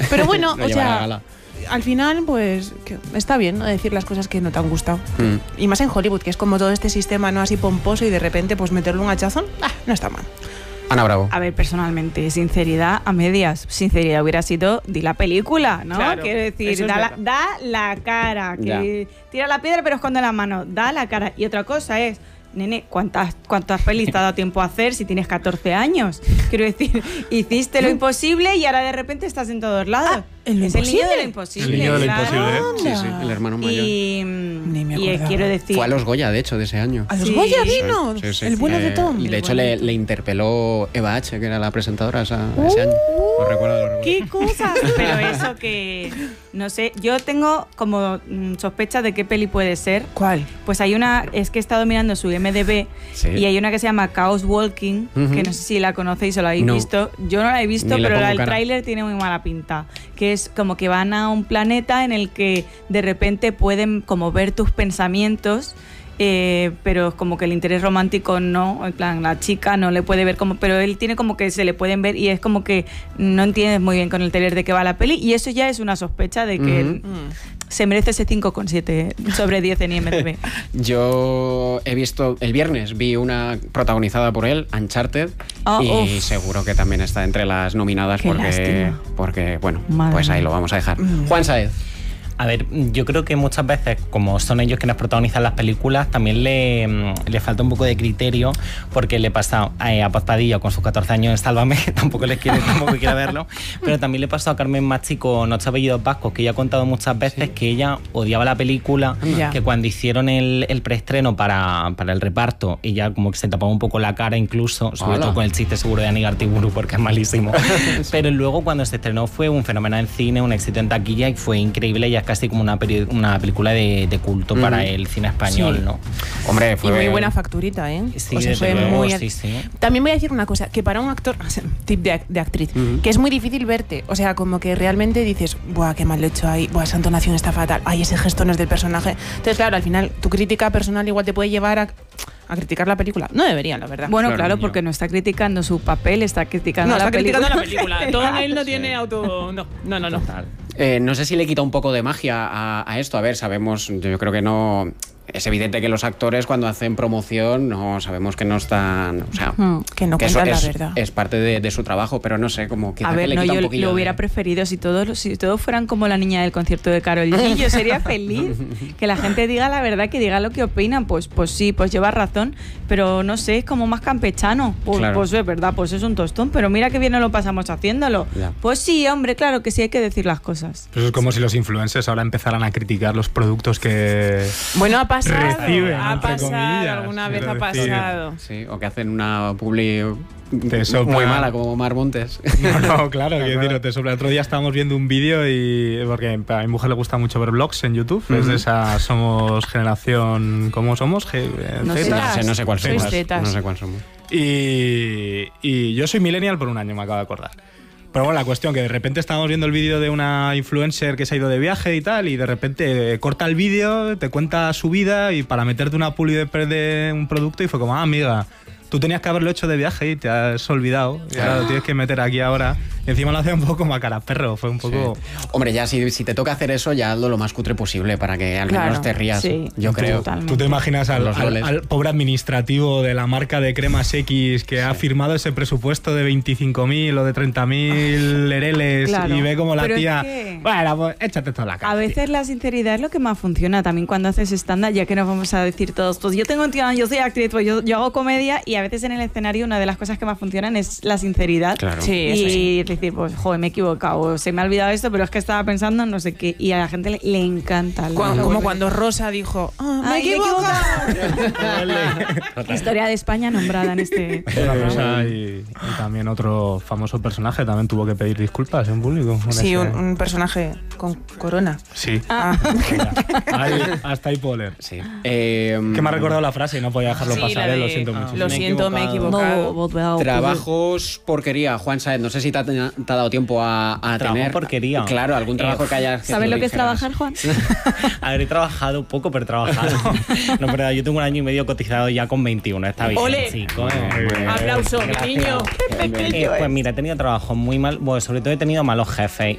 Pero bueno, o sea, al final, pues está bien, ¿no? Decir las cosas que no te han gustado. Y más en Hollywood, que es como todo este sistema no así pomposo y de repente pues meterle un hachazón, no está mal. Ana Bravo. A ver, personalmente, sinceridad a medias. Sinceridad hubiera sido, di la película, ¿no? Claro, quiero decir, da la cara. Que tira la piedra pero esconde la mano. Da la cara. Y otra cosa es, nene, ¿cuántas pelis te ha dado tiempo a hacer si tienes 14 años? Quiero decir, hiciste lo imposible y ahora de repente estás en todos lados. Es el niño de lo imposible. El niño de lo imposible. Sí, el hermano mayor. Y quiero decir... Fue a los Goya, de hecho, de ese año. ¿A los Goya vino? Sí. El bueno de Tom. Y de hecho le interpeló Eva H., que era la presentadora ese año. Lo recuerdo. ¡Qué cosas! Pero eso que... No sé, yo tengo como sospecha de qué peli puede ser. ¿Cuál? Pues hay una... Es que he estado mirando su IMDb y hay una que se llama Chaos Walking, que no sé si la conocéis o la habéis visto. Yo no la he visto, pero el tráiler tiene muy mala pinta. Que es como que van a un planeta en el que de repente pueden como ver tus pensamientos, pero como que el interés romántico no, en plan la chica no le puede ver como, pero él tiene como que se le pueden ver y es como que no entiendes muy bien con el trailer de qué va la peli y eso ya es una sospecha de que él se merece ese 5,7 sobre 10 en IMDb. Yo he visto, el viernes vi una protagonizada por él, Uncharted, y seguro que también está entre las nominadas porque bueno, Madre pues ahí mía. lo vamos a dejar. Juan Saez. A ver, yo creo que muchas veces, como son ellos quienes protagonizan las películas, también le falta un poco de criterio, porque le pasa a Paz Padilla con sus 14 años en Sálvame, tampoco quiere verlo, pero también le pasó a Carmen Machi con 8 apellidos vascos, que ella ha contado muchas veces que ella odiaba la película, que cuando hicieron el preestreno para el reparto, ella como que se tapaba un poco la cara incluso, sobre todo con el chiste seguro de Anígar Tiburu, porque es malísimo. Pero luego cuando se estrenó fue un fenómeno en cine, un éxito en taquilla y fue increíble, y es casi como una película de culto para el cine español, ¿no? Hombre, fue... Y muy buena facturita, ¿eh? Sí, o sea, desde luego, sí. También voy a decir una cosa, que para un actor, tip de actriz, que es muy difícil verte, o sea, como que realmente dices, buah, qué mal lo he hecho ahí, buah, esa entonación está fatal, ay, ese gesto no es del personaje. Entonces, claro, al final, tu crítica personal igual te puede llevar a criticar la película. No deberían, la verdad. Bueno, claro, porque no está criticando su papel, está criticando la película. Criticando la película. Todo él no tiene auto... No. No sé si le quita un poco de magia a esto. A ver, sabemos, yo creo que no... Es evidente que los actores cuando hacen promoción no sabemos que no están... O sea, que no cuentan la verdad. Es parte de su trabajo, pero no sé, como quizá a ver, que le quita un poquillo yo lo hubiera preferido si todos fueran como la niña del concierto de Karol G. Yo sería feliz que la gente diga la verdad, que diga lo que opinan. Pues sí, pues lleva razón, pero no sé, es como más campechano. Pues es verdad, pues es un tostón, pero mira que bien nos lo pasamos haciéndolo. Ya. Pues sí, hombre, claro que sí hay que decir las cosas. Pues es como si los influencers ahora empezaran a criticar los productos que... Bueno, ha pasado, comillas, alguna vez ha pasado. Sí, o que hacen una publi muy mala como Mar Montes. No, claro, quiero decir, el otro día estábamos viendo un vídeo y porque a mi mujer le gusta mucho ver vlogs en YouTube, es de esa, somos generación, ¿cómo somos? No sé cuál somos. No sé cuál somos. Y yo soy millennial por un año, me acabo de acordar. Pero bueno, la cuestión que de repente estábamos viendo el vídeo de una influencer que se ha ido de viaje y tal, y de repente corta el vídeo, te cuenta su vida y para meterte una publi de un producto y fue como, amiga, tú tenías que haberlo hecho de viaje y te has olvidado. Y ahora lo tienes que meter aquí ahora. Y encima lo hacía un poco como a cara perro. Fue un poco... Sí. Hombre, ya si te toca hacer eso, ya hazlo lo más cutre posible para que al menos te rías. Sí, yo creo. Totalmente. ¿Tú te imaginas al pobre administrativo de la marca de cremas X que ha firmado ese presupuesto de 25.000 o de 30.000 lereles y ve como la tía... Bueno, pues échate toda la cara. A veces la sinceridad es lo que más funciona. También cuando haces stand-up, ya que nos vamos a decir todos, pues yo soy actriz, pues yo hago comedia y a veces en el escenario una de las cosas que más funcionan es la sinceridad. Claro. Sí, y decir, pues joder, me he equivocado, se me ha olvidado esto, pero es que estaba pensando en no sé qué, y a la gente le encanta. Como cuando Rosa dijo, me he equivocado. Historia de España nombrada en este Rosa y también otro famoso personaje también tuvo que pedir disculpas en público. Sí, un personaje con corona. Sí. Hasta ahí puedo leer. Sí. Que me ha recordado la frase y no podía dejarlo pasar, lo siento mucho. Lo siento, me he equivocado. Trabajos porquería, Juan Saez, no sé si te ha dado tiempo a tener... porquería. Claro, algún trabajo que hayas... ¿Sabes lo que es trabajar, Juan? A ver, he trabajado poco, pero he trabajado. No, pero yo tengo 1 año y medio cotizado ya con 21, está bien. ¡Ole! Chicos. Aplauso, niño. Pues mira, he tenido trabajo muy mal, bueno, sobre todo he tenido malos jefes